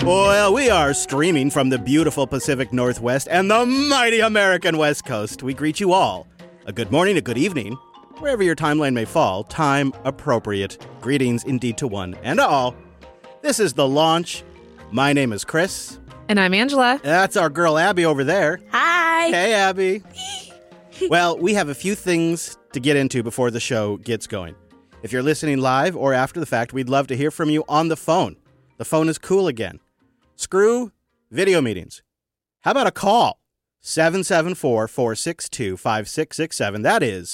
Well, we are streaming from the beautiful Pacific Northwest and the mighty American West Coast. We greet you all. A good morning, a good evening, wherever your timeline may fall, time appropriate. Greetings indeed to one and to all. This is The Launch. My name is Chris. And I'm Angela. That's our girl Abby over there. Hi. Hey, Abby. Well, we have a few things to get into before the show gets going. If you're listening live or after the fact, we'd love to hear from you on the phone. The phone is cool again. Screw video meetings. How about a call? 774-462-5667. That is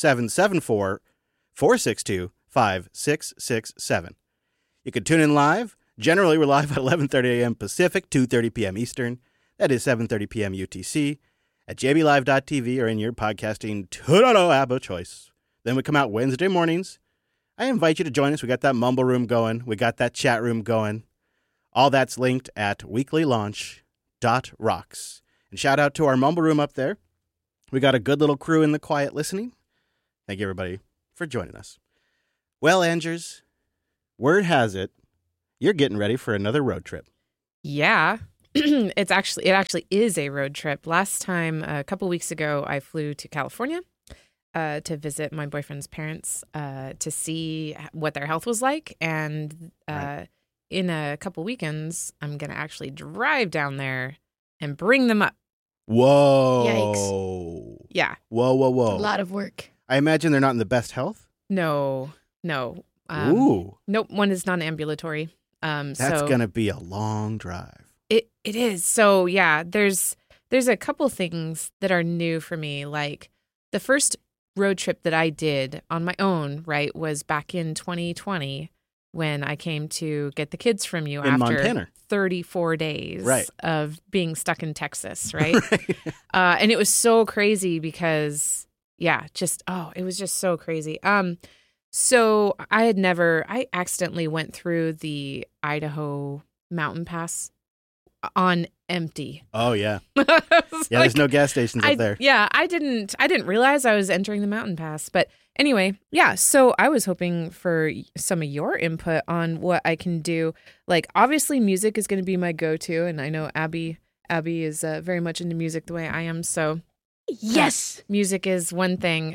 774-462-5667. You can tune in live. Generally, we're live at 11:30 a.m. Pacific, 2:30 p.m. Eastern. That is 7:30 p.m. UTC at jblive.tv or in your podcasting app of choice. Then we come out Wednesday mornings. I invite you to join us. We got that mumble room going. We got that chat room going. All that's linked at weeklylaunch.rocks. And shout out to our mumble room up there. We got a good little crew in the quiet listening. Thank you, everybody, for joining us. Well, Angers, word has it, you're getting ready for another road trip. Yeah. It actually is a road trip. Last time, a couple weeks ago, I flew to California to visit my boyfriend's parents to see what their health was like. And in a couple weekends, I'm going to actually drive down there and bring them up. Whoa. Yikes. Yeah. Whoa. A lot of work. I imagine they're not in the best health? No. Ooh. Nope, one is non-ambulatory. That's going to be a long drive. It is. So, yeah, there's a couple things that are new for me. Like the first road trip that I did on my own, right, was back in 2020 when I came to get the kids from you in after Montana. 34 days of being stuck in Texas, right? Right. And it was so crazy because, it was just so crazy. So I accidentally went through the Idaho mountain pass on empty. Oh, yeah. There's no gas stations up there. Yeah, I didn't realize I was entering the mountain pass. But anyway, yeah, so I was hoping for some of your input on what I can do. Like, obviously, music is going to be my go-to, and I know Abby is very much into music the way I am, so yes, music is one thing.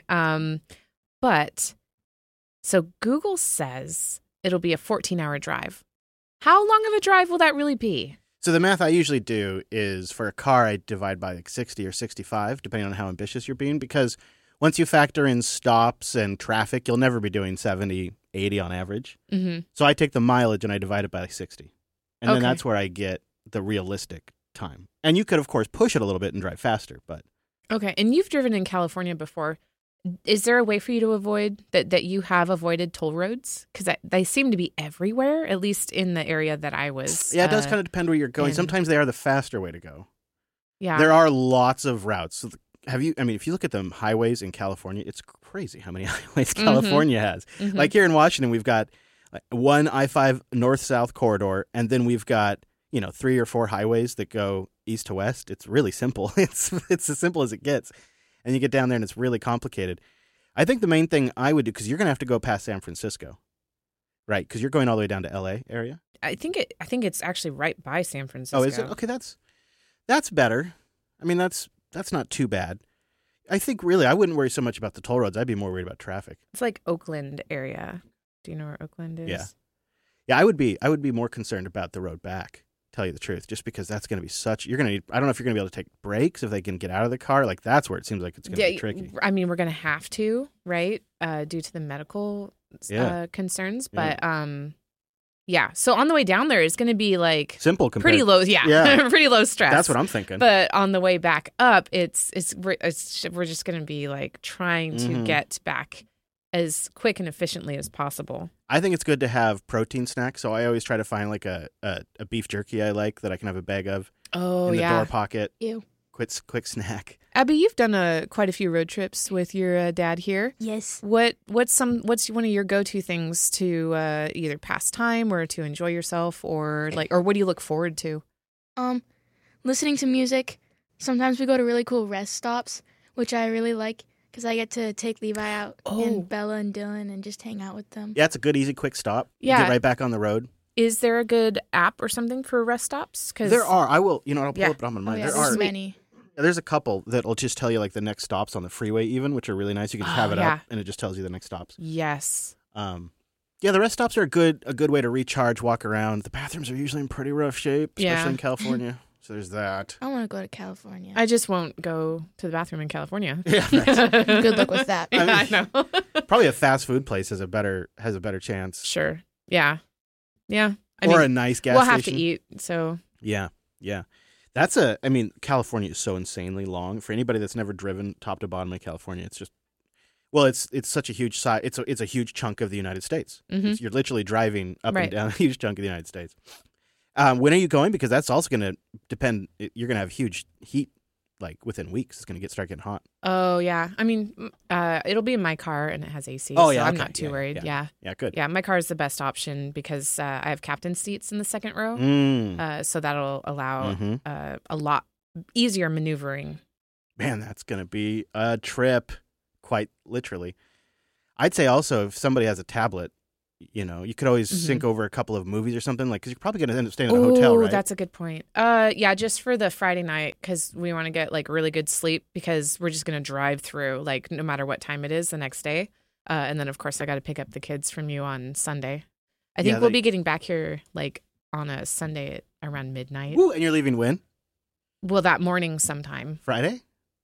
But so Google says it'll be a 14-hour drive. How long of a drive will that really be? So the math I usually do is for a car, I divide by like 60 or 65, depending on how ambitious you're being, because once you factor in stops and traffic, you'll never be doing 70, 80 on average. Mm-hmm. So I take the mileage and I divide it by like 60. And then Okay. that's where I get the realistic time. And you could, of course, push it a little bit and drive faster, but... Okay, and you've driven in California before. Is there a way for you to avoid that you have avoided toll roads? Because they seem to be everywhere, at least in the area that I was. Yeah, it does kind of depend where you're going. Sometimes they are the faster way to go. Yeah. There are lots of routes. So if you look at the highways in California, it's crazy how many highways California has. Mm-hmm. Like here in Washington, we've got one I-5 north-south corridor, and then we've got, 3 or 4 highways that go east to west. It's really simple. It's as simple as it gets. And you get down there and it's really complicated. I think the main thing I would do, because you're going to have to go past San Francisco, right? Because you're going all the way down to LA area. I think it's actually right by San Francisco. Oh, is it? Okay, that's better. I mean, that's not too bad. I think really I wouldn't worry so much about the toll roads. I'd be more worried about traffic. It's like Oakland area. Do you know where Oakland is? Yeah. Yeah, I would be more concerned about the road back. Tell you the truth, just because that's going to be you're going to need, I don't know if you're going to be able to take breaks if they can get out of the car. Like that's where it seems like it's going to be tricky. I mean, we're going to have to, right? Due to the medical concerns. But so on the way down there, it's going to be like simple, pretty low. Yeah. Pretty low stress. That's what I'm thinking. But on the way back up, we're just going to be like trying to get back as quick and efficiently as possible. I think it's good to have protein snacks, so I always try to find like a beef jerky I like that I can have a bag of in the door pocket. Ew. Quick snack. Abby, you've done quite a few road trips with your dad here. Yes. What's one of your go-to things to either pass time or to enjoy yourself or what do you look forward to? Listening to music. Sometimes we go to really cool rest stops, which I really like. Because I get to take Levi out and Bella and Dylan and just hang out with them. Yeah, it's a good, easy, quick stop. Yeah. You get right back on the road. Is there a good app or something for rest stops? Cause There are. I will. I'll pull Yeah. it up on Oh, mine. yeah, There there's are. many. There's a couple that'll just tell you like the next stops on the freeway, even, which are really nice. You can just have it yeah. up, and it just tells you the next stops. Yes. Yeah, the rest stops are a good way to recharge, walk around. The bathrooms are usually in pretty rough shape, especially Yeah. in California. So there's that. I want to go to California. I just won't go to the bathroom in California. Yeah, right. Good luck with that. Yeah, I know. Probably a fast food place has a better chance, Sure. Yeah. Yeah. or a nice gas we'll station. have to eat. So Yeah. California is so insanely long. For anybody that's never driven top to bottom of California, it's just, well, it's such a huge side. It's a huge chunk of the United States. Mhm. You're literally driving up Right. and down a huge chunk of the United States. When are you going? Because that's also going to depend. You're going to have huge heat, like within weeks. It's going to start getting hot. oh yeah. It'll be in my car and it has AC. Oh, so yeah, I'm okay. not too Yeah, worried. yeah. Yeah. Yeah, good. Yeah. My car is the best option because I have captain seats in the second row. So that'll allow Mhm. a lot easier maneuvering. Man, that's going to be a trip, quite literally. I'd say also if somebody has a tablet, you could always sync over a couple of movies or something, like, because you're probably going to end up staying at a hotel, right? That's a good point. Yeah, just for the Friday night because we want to get like really good sleep because we're just gonna drive through like no matter what time it is the next day. And then of course I got to pick up the kids from you on Sunday. I think Yeah, we'll be getting back here like on a Sunday at around midnight. Woo, and you're leaving when? Well, that morning sometime. Friday?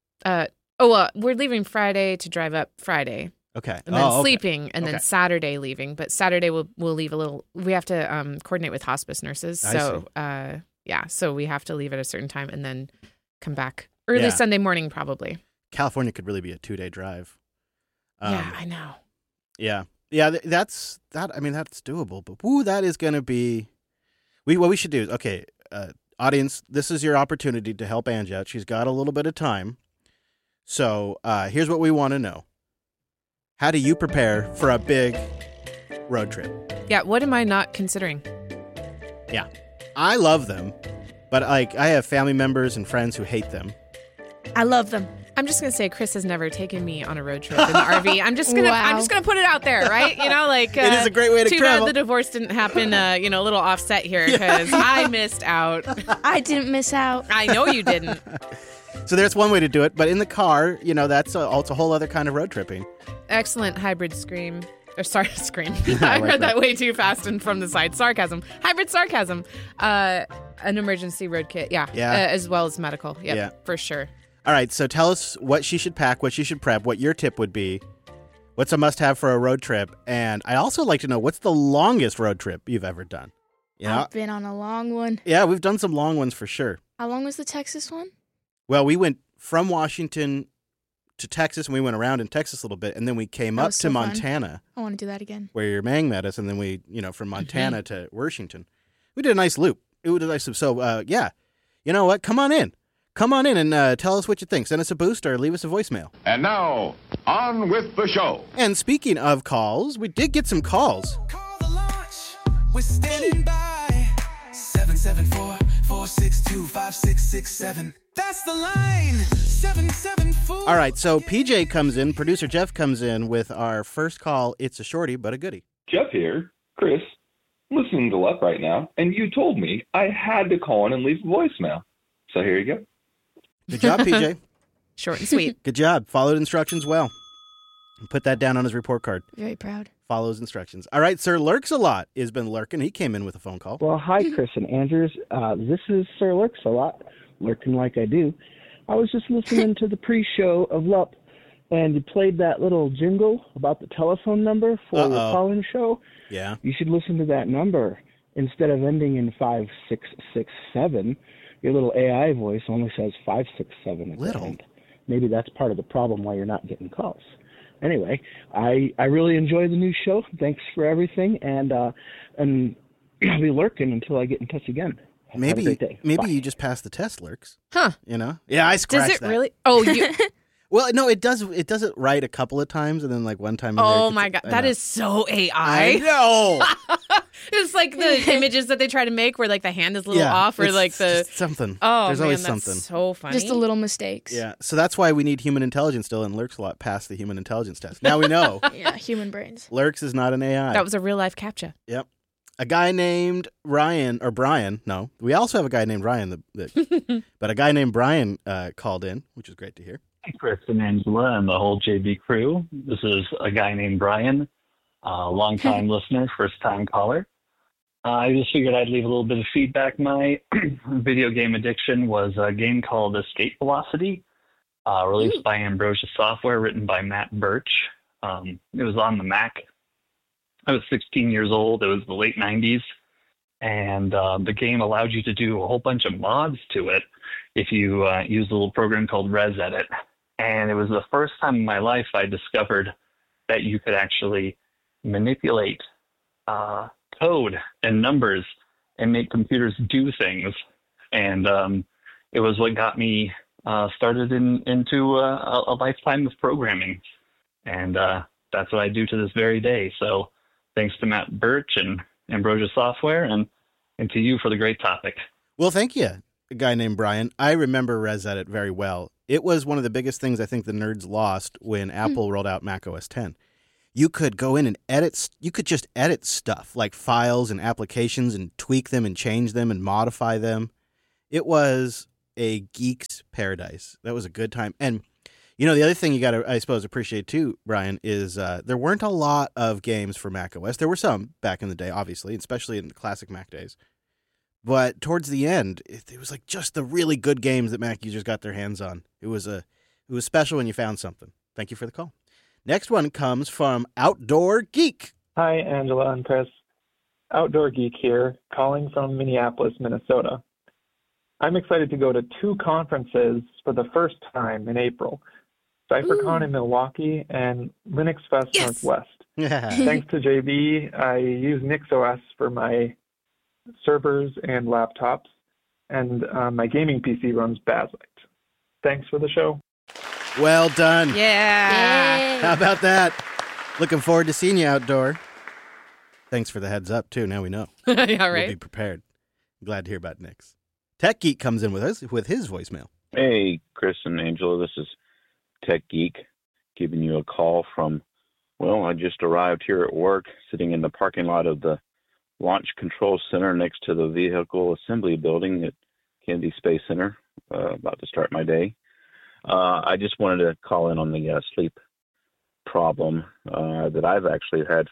We're leaving Friday to drive up Friday. Okay. And then okay. sleeping, and Okay. then Saturday leaving. But Saturday we'll leave a little. We have to coordinate with hospice nurses, I so so we have to leave at a certain time and then come back early Yeah. Sunday morning, probably. California could really be a 2-day drive. Yeah, I know. Yeah. That's doable. But woo, that is going to be. What we should do is, okay, audience, this is your opportunity to help Angie out. She's got a little bit of time, so here's what we want to know. How do you prepare for a big road trip? Yeah, what am I not considering? Yeah. I love them, but like I have family members and friends who hate them. I love them. I'm just gonna say Chris has never taken me on a road trip in the RV. I'm just gonna Wow. put it out there, right? Like It is a great way to too travel. bad the divorce didn't happen. A little offset here because I missed out. I didn't miss out. I know you didn't. So there's one way to do it, but in the car, that's also a whole other kind of road tripping. Excellent hybrid scream. Or scream. I I like read that. that way too fast and from the side. Sarcasm. Hybrid sarcasm. An emergency road kit. Yeah. Yeah. As well as medical. Yep, Yeah. for sure. All right, so tell us what she should pack, what she should prep, what your tip would be. What's a must-have for a road trip? And I'd also like to know, what's the longest road trip you've ever done? I've been on a long one. Yeah, we've done some long ones for sure. How long was the Texas one? Well, we went from Washington to Texas, and we went around in Texas a little bit, and then we came That up was to so fun. Montana, I want to do that again. where your Mang met us, and then we, from Montana to Washington. We did a nice loop. It was a nice loop. So, yeah, you know what? Come on in. Come on in and tell us what you think. Send us a boost or leave us a voicemail. And now, on with the show. And speaking of calls, we did get some calls. Call the launch. We're standing by. 774-462-5667. That's the line. 774. All right, so PJ comes in, producer Jeff comes in with our first call. It's a shorty, but a goodie. Jeff here. Chris, listening to Luck right now, and you told me I had to call in and leave a voicemail. So here you go. Good job, PJ. Short and sweet. Good job. Followed instructions well. Put that down on his report card. Very proud. Follows instructions. All right, Sir Lurks a Lot has been lurking. He came in with a phone call. Well, hi, Chris and Andrews. This is Sir Lurks a Lot, lurking like I do. I was just listening to the pre-show of LUP, and you played that little jingle about the telephone number for your call-in show. Yeah. You should listen to that number. Instead of ending in 5667, your little AI voice only says 567 at the Little? end. Maybe that's part of the problem why you're not getting calls. Anyway, I really enjoy the new show. Thanks for everything, and I'll be lurking until I get in touch again. Have a Maybe great day. maybe Bye. you just passed the test, Lurks. Huh. Yeah, I scratched Does it that. really? Oh, you. Well, no, it does it right a couple of times, and then like one time. Oh my God. That is so I AI. know. It's like the images that they try to make where like the hand is a little off or it's like the. just something. Oh, There's man, always that's something. so funny. Just the little mistakes. Yeah, so that's why we need human intelligence still, and Lurks a Lot passed the human intelligence test. Now we know Yeah, human brains. Lurks is not an AI. That was a real life captcha. Yep. a guy named Ryan, or Brian. No, we also have a guy named Ryan, but a guy named Brian called in, which is great to hear. Hey, Chris and Angela and the whole JB crew. This is a guy named Brian, a longtime listener, first-time caller. I just figured I'd leave a little bit of feedback. My video game addiction was a game called Escape Velocity, released by Ambrosia Software, written by Matt Birch. It was on the Mac. I was 16 years old. It was the late 90s. And the game allowed you to do a whole bunch of mods to it if you used a little program called ResEdit. And it was the first time in my life I discovered that you could actually manipulate code and numbers and make computers do things. And it was what got me started into a lifetime of programming. And that's what I do to this very day. So thanks to Matt Birch and Ambrosia Software and to you for the great topic. Well, thank you, a guy named Brian. I remember ResEdit very well. It was one of the biggest things I think the nerds lost when Apple rolled out Mac OS X. You could go in and edit. You could just edit stuff like files and applications and tweak them and change them and modify them. It was a geek's paradise. That was a good time. And you know, the other thing you got to, I suppose, appreciate too, Brian, is there weren't a lot of games for Mac OS. There were some back in the day, obviously, especially in the classic Mac days. But towards the end, it was like just the really good games that Mac users got their hands on. It was special when you found something. Thank you for the call. Next one comes from Outdoor Geek. Hi, Angela and Chris. Outdoor Geek here, calling from Minneapolis, Minnesota. I'm excited to go to 2 conferences for the first time in April. CypherCon in Milwaukee and Linux Fest Northwest. Thanks to JB, I use NixOS for my servers and laptops, and my gaming PC runs Bazelite. Thanks for the show. Well done. Yeah. How about that? Looking forward to seeing you outdoor. Thanks for the heads up, too. Now we know. Yeah, right. We'll be prepared. Glad to hear about Nix. Tech Geek comes in with us with his voicemail. Hey, Chris and Angela. This is Tech Geek giving you a call from, well, I just arrived here at work, sitting in the parking lot of the Launch Control Center next to the Vehicle Assembly Building at Kennedy Space Center, about to start my day. I just wanted to call in on the sleep problem that I've actually had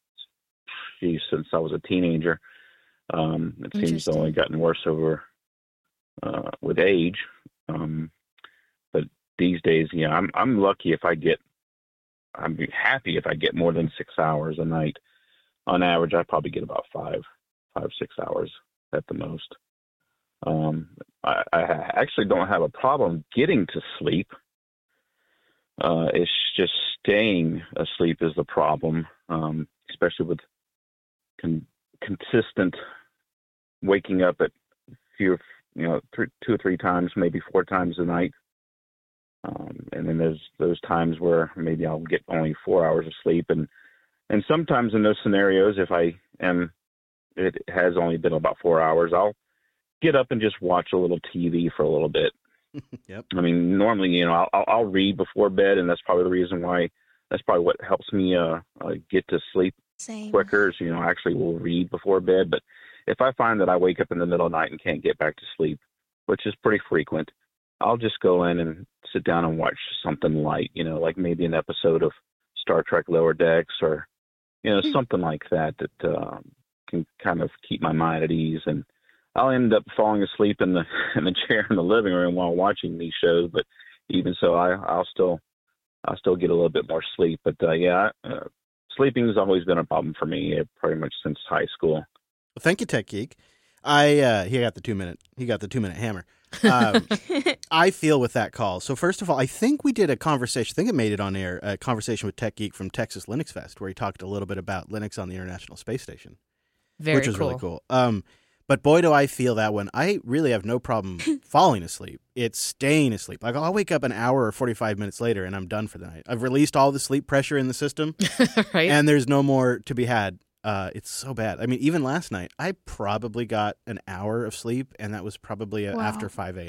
since I was a teenager. It seems to only gotten worse over with age. But these days, yeah, I'm lucky if I'm happy if I get more than 6 hours a night. On average, I probably get about 5, 6 hours at the most. I actually don't have a problem getting to sleep. It's just staying asleep is the problem, especially with consistent waking up at two or three times, maybe 4 times a night. And then there's those times where maybe I'll get only 4 hours of sleep. And sometimes in those scenarios, it has only been about 4 hours, I'll get up and just watch a little TV for a little bit. Yep. I mean, normally, I'll read before bed, and that's probably the reason why. That's probably what helps me get to sleep quicker. Is, I actually will read before bed. But if I find that I wake up in the middle of the night and can't get back to sleep, which is pretty frequent, I'll just go in and sit down and watch something light. Like maybe an episode of Star Trek Lower Decks, or something like that can kind of keep my mind at ease. And I'll end up falling asleep in the chair in the living room while watching these shows. But even so, I'll still get a little bit more sleep. But sleeping has always been a problem for me, pretty much since high school. Well, thank you, Tech Geek. He got the 2-minute hammer. I feel with that call. So first of all, I think we did a conversation. I think it made it on air. A conversation with Tech Geek from Texas Linux Fest, where he talked a little bit about Linux on the International Space Station, which was really cool. But boy, do I feel that one. I really have no problem falling asleep. It's staying asleep. Like I'll wake up an hour or 45 minutes later, and I'm done for the night. I've released all the sleep pressure in the system, right? And there's no more to be had. It's so bad. I mean, even last night, I probably got an hour of sleep, and that was probably after 5 a.m.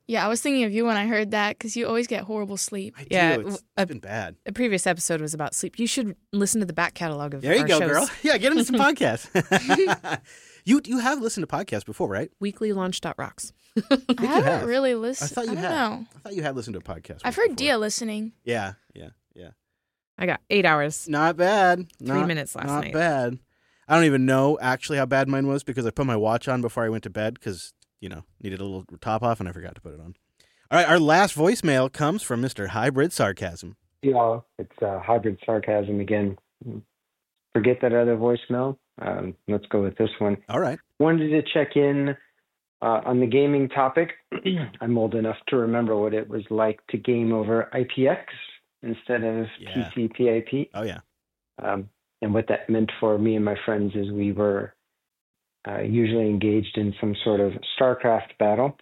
Yeah, I was thinking of you when I heard that because you always get horrible sleep. I Yeah, do. It's been bad. A previous episode was about sleep. You should listen to the back catalog of There you our go, shows. girl. Yeah, get into some podcasts. You have listened to podcasts before, right? Weeklylaunch.rocks. I haven't have. really I listened. thought you don't had. know. I thought you had listened to a podcast. I've heard before. Dia listening. Yeah. I got 8 hours. Not bad. 3 minutes last Not night. bad. I don't even know actually how bad mine was because I put my watch on before I went to bed because, needed a little top off and I forgot to put it on. All right, our last voicemail comes from Mr. Hybrid Sarcasm. Yeah, it's Hybrid Sarcasm again. Forget that other voicemail. Let's go with this one. All right. Wanted to check in on the gaming topic. I'm old enough to remember what it was like to game over IPX instead of TCP/IP. Oh, yeah. And what that meant for me and my friends is we were usually engaged in some sort of StarCraft battle.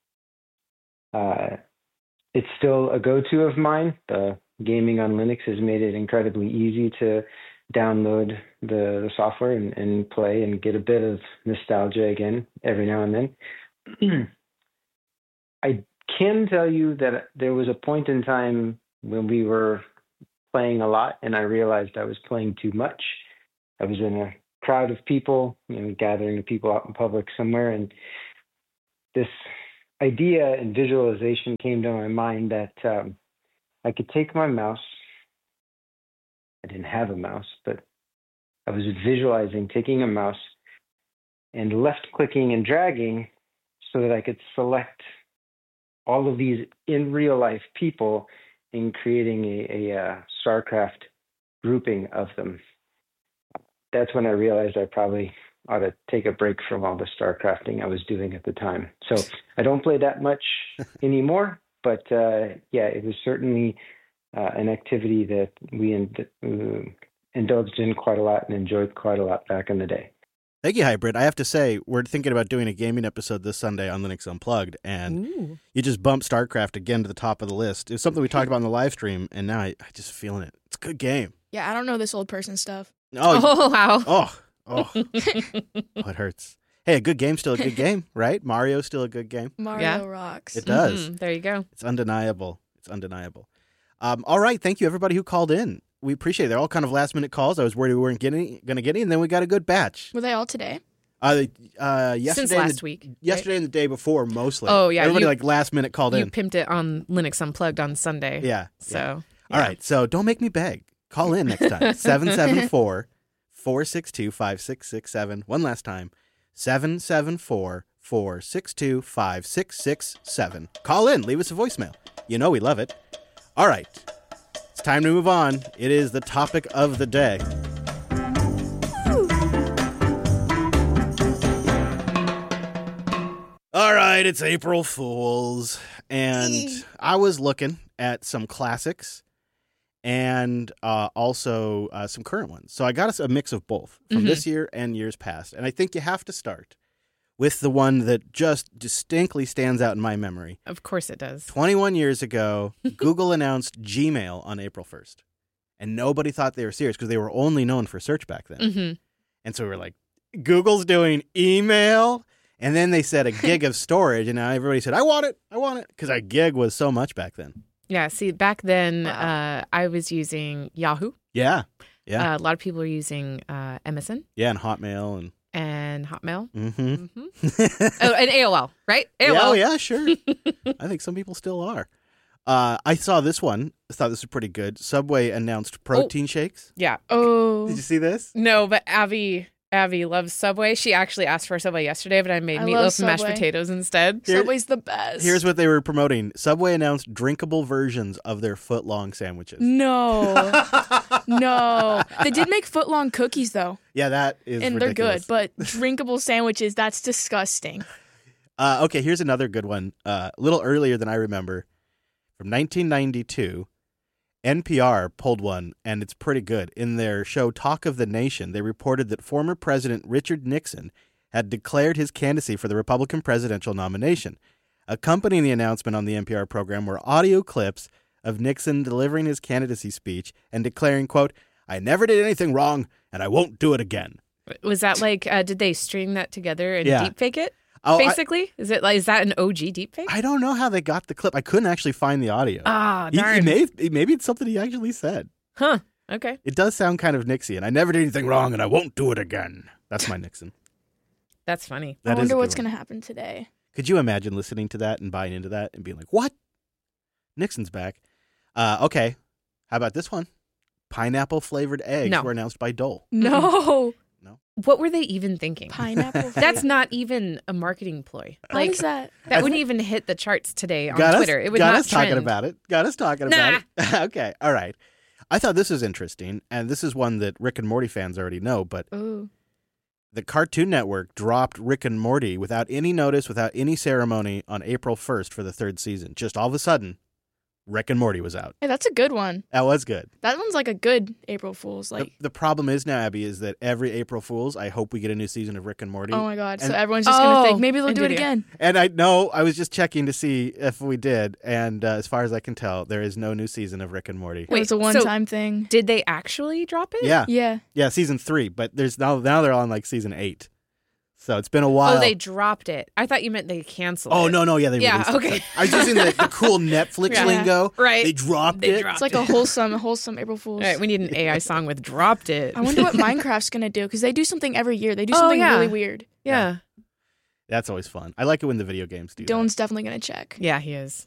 It's still a go-to of mine. The gaming on Linux has made it incredibly easy to download the software and play and get a bit of nostalgia again every now and then. I can tell you that there was a point in time when we were playing a lot and I realized I was playing too much. I was in a crowd of people, gathering of people out in public somewhere, and this idea and visualization came to my mind that I could take my mouse. I didn't have a mouse, but I was visualizing taking a mouse and left-clicking and dragging so that I could select all of these in real-life people and creating a StarCraft grouping of them. That's when I realized I probably ought to take a break from all the StarCrafting I was doing at the time. So I don't play that much anymore, but it was certainly an activity that we indulged in quite a lot and enjoyed quite a lot back in the day. Thank you, Hybrid. I have to say, we're thinking about doing a gaming episode this Sunday on Linux Unplugged, and you just bumped StarCraft again to the top of the list. It was something we talked about in the live stream, and now I just feeling it. It's a good game. Yeah, I don't know this old person stuff. Oh, wow. Oh, it hurts. Hey, a good game's still a good game, right? Mario's still a good game. Mario rocks. It does. There you go. It's undeniable. All right. Thank you, everybody who called in. We appreciate it. They're all kind of last-minute calls. I was worried we weren't going to get any, and then we got a good batch. Were they all today? Yesterday Since last week. Yesterday and the day before, mostly. Oh, yeah. Everybody last-minute called You in. pimped it on Linux Unplugged on Sunday. Yeah. So. All right. So don't make me beg. Call in next time. 774-462-5667. One last time. 774-462-5667. Call in. Leave us a voicemail. You know we love it. All right. It's time to move on. It is the topic of the day. All right, it's April Fool's, and I was looking at some classics and also some current ones. So I got us a mix of both from this year and years past, and I think you have to start with the one that just distinctly stands out in my memory. Of course it does. 21 years ago, Google announced Gmail on April 1st, and nobody thought they were serious because they were only known for search back then. Mm-hmm. And so we were like, Google's doing email? And then they said a gig of storage, and now everybody said, I want it, because our gig was so much back then. Yeah, see, back then I was using Yahoo. Yeah. A lot of people are using MSN. Yeah, and Hotmail. And Hotmail. Mm-hmm. Oh, and AOL, right? AOL. Yeah, oh, yeah, sure. I think some people still are. I saw this one. I thought this was pretty good. Subway announced protein shakes. Yeah. Oh. Did you see this? No, but Abby loves Subway. She actually asked for Subway yesterday, but I made I love meatloaf and mashed Subway. potatoes instead. Subway's the best. Here's what they were promoting. Subway announced drinkable versions of their foot-long sandwiches. No. No. They did make foot-long cookies, though. Yeah, that is And ridiculous. they're good, but drinkable sandwiches, that's disgusting. Okay, here's another good one. A little earlier than I remember. From 1992, NPR pulled one, and it's pretty good. In their show Talk of the Nation, they reported that former President Richard Nixon had declared his candidacy for the Republican presidential nomination. Accompanying the announcement on the NPR program were audio clips of Nixon delivering his candidacy speech and declaring, quote, I never did anything wrong, and I won't do it again. Was that like, did they string that together and Yeah. deep fake it? Oh, basically? Is that an OG deepfake? I don't know how they got the clip. I couldn't actually find the audio. Ah, darn. Maybe it's something he actually said. Huh. Okay. It does sound kind of Nixian. I never did anything wrong, and I won't do it again. That's my Nixon. That's funny. I wonder what's going to happen today. Could you imagine listening to that and buying into that and being like, what? Nixon's back. Okay. How about this one? Pineapple-flavored eggs were announced by Dole. No. No. What were they even thinking? Pineapple. That's not even a marketing ploy. What is that? That wouldn't even hit the charts today on Twitter. It would got not us talking trend. about it. Got us talking about it. Okay. All right. I thought this was interesting, and this is one that Rick and Morty fans already know, but Ooh. the Cartoon Network dropped Rick and Morty without any notice, without any ceremony on April 1st for the 3rd season. Just all of a sudden, Rick and Morty was out. Hey, that's a good one. That was good. That one's like a good April Fool's. Like, The problem is now, Abby, is that every April Fool's, I hope we get a new season of Rick and Morty. oh my God. So And- everyone's just going to think maybe they'll do it NVIDIA. again. And I know, I was just checking to see if we did, and as far as I can tell, there is no new season of Rick and Morty. Wait, it's a one-time thing. Did they actually drop it? Yeah. Yeah. Yeah, season 3, but there's now they're on like season 8. So it's been a while. Oh, they dropped it. I thought you meant they canceled Oh, it. no, they released it. okay. I was using the cool Netflix Yeah. lingo. Right. They dropped They it. dropped It's like a wholesome April Fool's. All right, we need an AI song with dropped it. I wonder what Minecraft's going to do because they do something every year. They do something yeah. really weird. Yeah. That's always fun. I like it when the video games do that. Dylan's definitely going to check. Yeah, he is.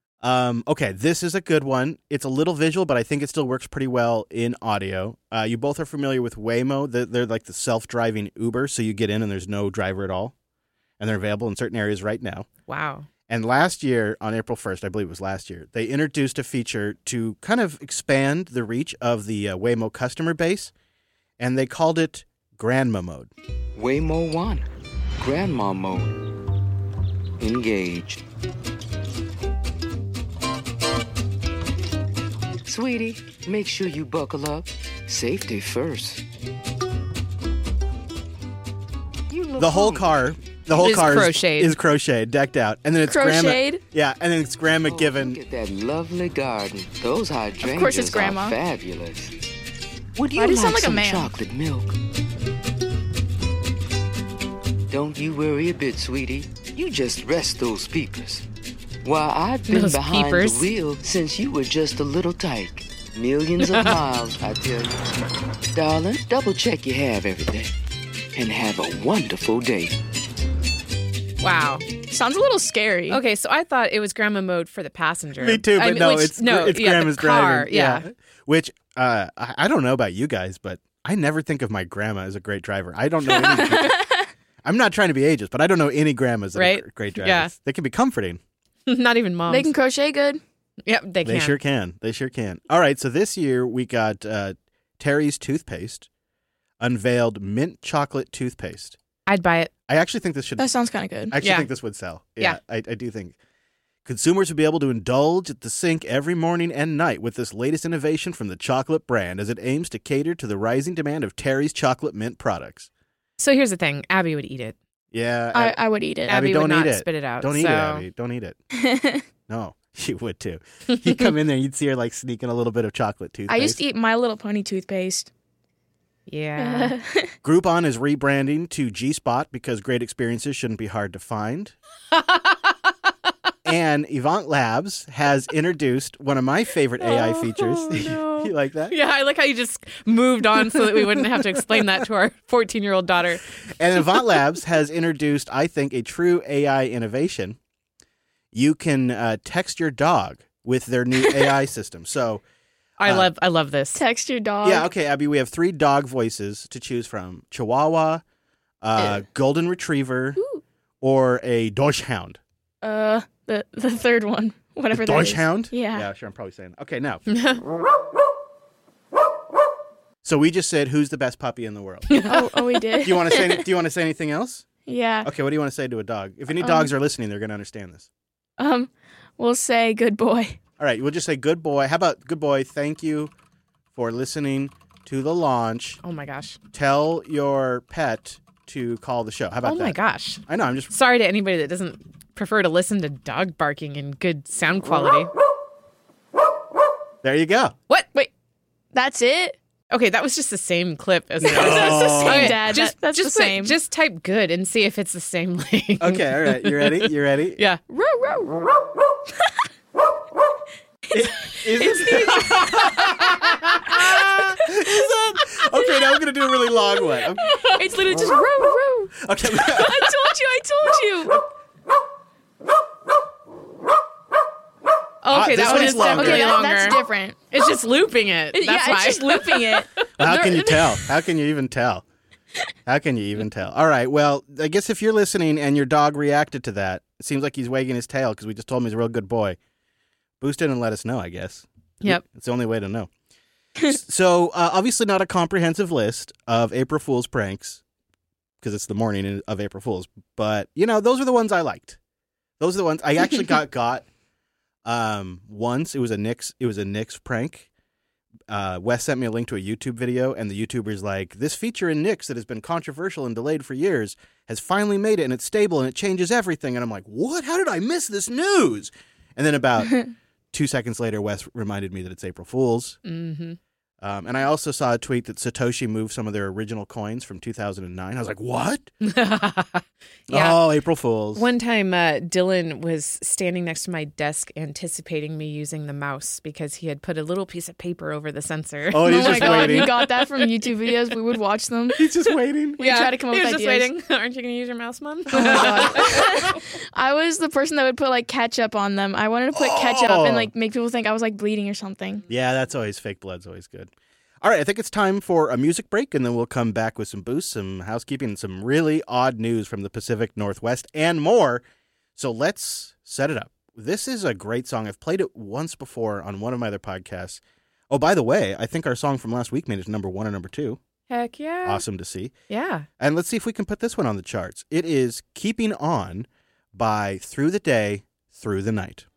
Okay, this is a good one. It's a little visual, but I think it still works pretty well in audio. You both are familiar with Waymo. They're like the self-driving Uber, so you get in and there's no driver at all. And they're available in certain areas right now. Wow. And last year, on April 1st, I believe it was last year, they introduced a feature to kind of expand the reach of the Waymo customer base, and they called it Grandma Mode. Waymo 1, Grandma Mode. Engaged. Sweetie, make sure you buckle up. Safety first. The whole car Is crocheted. is crocheted, decked out, and then it's Crocheted? Grandma. Yeah, and then it's Grandma given. Look at that lovely garden. Those hydrangeas course it's Grandma. are fabulous. Would you Why do you like sound like a some man? chocolate milk? Don't you worry a bit, sweetie. You just rest those peepers. Why, I've been Those behind peepers. the wheel since you were just a little tyke. Millions of miles, I tell you. Darling, double check you have everything. And have a wonderful day. Wow. Sounds a little scary. Okay, so I thought it was grandma mode for the passenger. Me too, but I mean, no, which- it's Grandma's the car, driving. Yeah. Which I don't know about you guys, but I never think of my grandma as a great driver. I don't know any. I'm not trying to be ageist, but I don't know any grandmas that Right? are great drivers. Yeah. They can be comforting. Not even moms. They can crochet good. Yep, they can. They sure can. They sure can. All right, so this year we got Terry's Toothpaste unveiled mint chocolate toothpaste. I'd buy it. I actually think this should. That sounds kind of good. I actually Yeah. think this would sell. Yeah. I do think. Consumers would be able to indulge at the sink every morning and night with this latest innovation from the chocolate brand as it aims to cater to the rising demand of Terry's chocolate mint products. So here's the thing. Abby would eat it. Yeah. I would eat it. Abby, Abby don't would not eat it. spit it out. Don't eat so- it, Abby. Don't eat it. No, you would too. You'd come in there, you'd see her like sneaking a little bit of chocolate toothpaste. I used to eat My Little Pony toothpaste. Yeah. Groupon is rebranding to G-Spot because great experiences shouldn't be hard to find. And Avant Labs has introduced one of my favorite AI features. no. You like that? Yeah, I like how you just moved on so that we wouldn't have to explain that to our 14-year-old daughter. And Avant Labs has introduced, I think, a true AI innovation. You can text your dog with their new AI system. So, I love this. Text your dog. yeah, okay, Abby, we have 3 dog voices to choose from: Chihuahua, Golden Retriever, or a Dachshund. The third one, whatever that is. Dachshund? Yeah. Yeah, sure. I'm probably saying that. Okay, now. So we just said, who's the best puppy in the world? Oh, we did. Do you want to say? Do you want to say anything else? Yeah. Okay, what do you want to say to a dog? If any dogs are listening, they're going to understand this. We'll say good boy. All right, we'll just say good boy. How about good boy? Thank you for listening to the launch. Oh my gosh. Tell your pet to call the show. How about that? Oh my gosh. I know. I'm just Sorry to anybody that doesn't prefer to listen to dog barking in good sound quality. there. You go. What? Wait, that's it? Okay, that was just the same clip as the first That's the one. same, Okay, Dad. That's the same. Just type good and see if it's the same link. Okay, all right. You ready? You ready? Yeah. Okay, now I'm going to do a really long one. It's literally just row. Okay. I told you. Okay, this that one one's is longer. definitely Okay, longer. that's different. It's just looping it. That's yeah, why. it's just looping it. How can you tell? How can you even tell? How can you even tell? All right, well, I guess if you're listening and your dog reacted to that, it seems like he's wagging his tail because we just told him he's a real good boy. Boost in and let us know, I guess. Yep. It's the only way to know. So, obviously not a comprehensive list of April Fool's pranks because it's the morning of April Fool's. But, those are the ones I liked. Those are the ones I actually got once. It was a Nix prank. Wes sent me a link to a YouTube video, and the YouTuber's like, this feature in Nix that has been controversial and delayed for years has finally made it, and it's stable, and it changes everything. And I'm like, what? How did I miss this news? And then about 2 seconds later, Wes reminded me that it's April Fool's. Mm-hmm. And I also saw a tweet that Satoshi moved some of their original coins from 2009. I was like, what? Yeah. Oh, April Fool's. One time, Dylan was standing next to my desk anticipating me using the mouse because he had put a little piece of paper over the sensor. Oh, he's Oh my just god, waiting. we got that from YouTube videos. We would watch them. He's just waiting. We try to come up he with was just ideas. waiting. Aren't you going to use your mouse, Mom? Oh my god. I was the person that would put like ketchup on them. I wanted to put ketchup and like make people think I was like bleeding or something. Yeah, that's always fake blood's always good. All right, I think it's time for a music break, and then we'll come back with some boosts, some housekeeping, and some really odd news from the Pacific Northwest and more. So let's set it up. This is a great song. I've played it once before on one of my other podcasts. Oh, by the way, I think our song from last week made it number 1 or number 2. Heck yeah. Awesome to see. Yeah. And let's see if we can put this one on the charts. It is Keeping On by Through the Day, Through the Night.